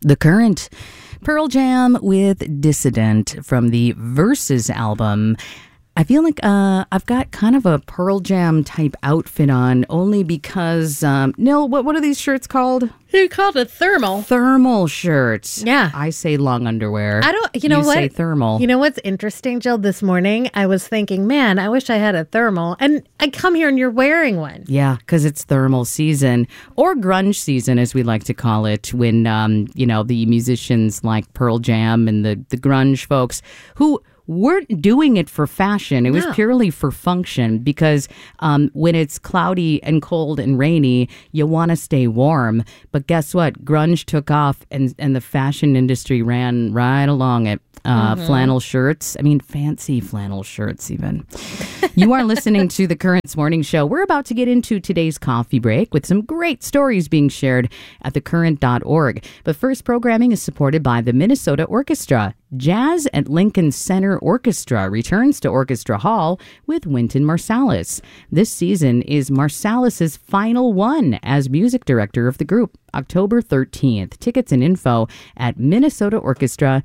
The Current. Pearl Jam with Dissident from the Versus album. I feel like I've got kind of a Pearl Jam type outfit on, only because, Nil, what are these shirts called? You called it thermal. Thermal shirts. Yeah. I say long underwear. You know what? You say thermal. You know what's interesting, Jill? This morning, I was thinking, man, I wish I had a thermal. And I come here and you're wearing one. Yeah, because it's thermal season, or grunge season, as we like to call it, when, the musicians like Pearl Jam and the grunge folks who weren't doing it for fashion. It was purely for function, because when it's cloudy and cold and rainy, you want to stay warm. But guess what? Grunge took off, and the fashion industry ran right along it. Flannel shirts. I mean, fancy flannel shirts even. You are listening to The Current's Morning Show. We're about to get into today's coffee break with some great stories being shared at thecurrent.org. But first, programming is supported by the Minnesota Orchestra. Jazz at Lincoln Center Orchestra returns to Orchestra Hall with Wynton Marsalis. This season is Marsalis' final one as music director of the group, October 13th. Tickets and info at minnesotaorchestra.org.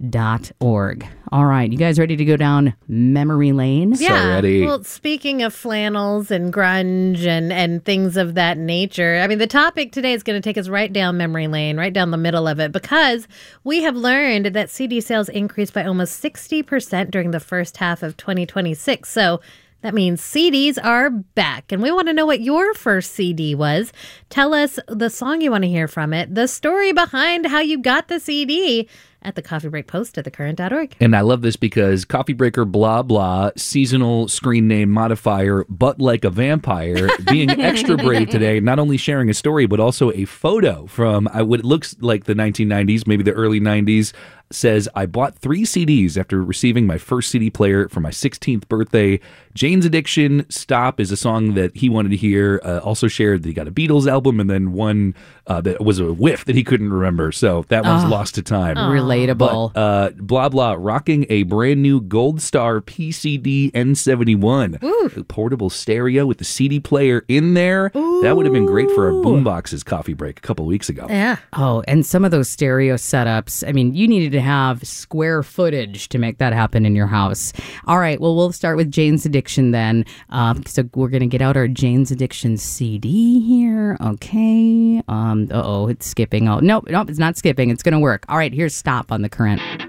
All right, you guys ready to go down memory lane? Yeah. So ready. Well, speaking of flannels and grunge and things of that nature, I mean, the topic today is going to take us right down memory lane, right down the middle of it, because we have learned that CD sales increased by almost 60% during the first half of 2026. So that means CDs are back, and we want to know what your first CD was. Tell us the song you want to hear from it, the story behind how you got the CD at the Coffee Break Post at thecurrent.org. And I love this because Coffee Breaker blah blah, seasonal screen name modifier, but like a vampire, being extra brave today, not only sharing a story, but also a photo from what looks like the 1990s, maybe the early 90s, says, I bought 3 CDs after receiving my first CD player for my 16th birthday. Jane's Addiction, Stop is a song that he wanted to hear. Also shared that he got a Beatles album, and then one that was a whiff that he couldn't remember. So that one's lost to time. Relatable. But, blah, blah, rocking a brand new Gold Star PCD N71. A portable stereo with the CD player in there. Ooh. That would have been great for our Boomboxes coffee break a couple of weeks ago. Yeah. Oh, and some of those stereo setups, I mean, you needed to have square footage to make that happen in your house. All right, well, we'll start with Jane's Addiction then. So we're going to get out our Jane's Addiction CD here. Okay. It's skipping. Oh, nope, it's not skipping. It's going to work. All right, here's Stop on The Current.